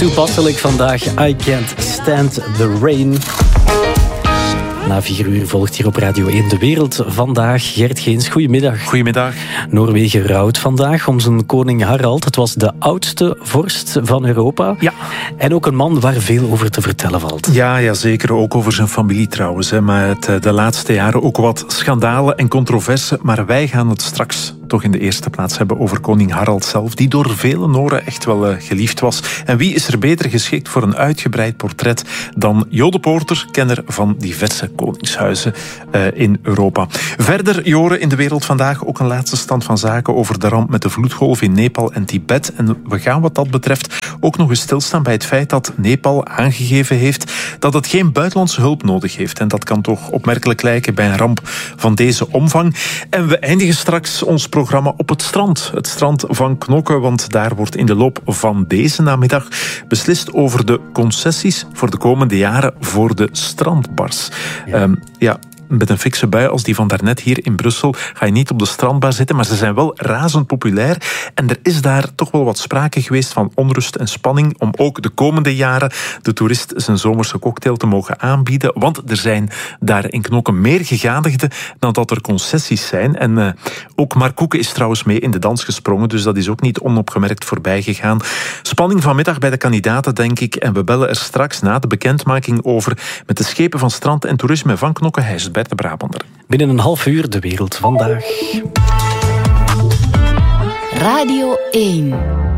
Toepasselijk vandaag, I Can't Stand the Rain. Na 4 uur volgt hier op Radio 1 De Wereld vandaag. Gert Geens, goedemiddag. Goedemiddag. Noorwegen rouwt vandaag om zijn koning Harald. Het was de oudste vorst van Europa. Ja. En ook een man waar veel over te vertellen valt. Ja, zeker. Ook over zijn familie trouwens. Maar de laatste jaren ook wat schandalen en controverse. Maar wij gaan het straks toch in de eerste plaats hebben over koning Harald zelf, die door vele Noren echt wel geliefd was. En wie is er beter geschikt voor een uitgebreid portret dan Jo de Poorter, kenner van diverse koningshuizen in Europa. Verder, Joren, in De Wereld vandaag ook een laatste stand van zaken over de ramp met de vloedgolf in Nepal en Tibet. En we gaan wat dat betreft ook nog eens stilstaan bij het feit dat Nepal aangegeven heeft dat het geen buitenlandse hulp nodig heeft. En dat kan toch opmerkelijk lijken bij een ramp van deze omvang. En we eindigen straks ons programma op het strand. Het strand van Knokke, want daar wordt in de loop van deze namiddag beslist over de concessies voor de komende jaren voor de strandbars. Met een fikse bui als die van daarnet hier in Brussel ga je niet op de strandbar zitten, maar ze zijn wel razend populair. En er is daar toch wel wat sprake geweest van onrust en spanning om ook de komende jaren de toerist zijn zomerse cocktail te mogen aanbieden. Want er zijn daar in Knokke meer gegadigden dan dat er concessies zijn. En ook Mark Koeken is trouwens mee in de dans gesprongen, dus dat is ook niet onopgemerkt voorbij gegaan. Spanning vanmiddag bij de kandidaten, denk ik. En we bellen er straks na de bekendmaking over met de schepen van Strand en Toerisme van Knokke. Hij is Bert de Brabander. Binnen een half uur De Wereld vandaag. Radio 1.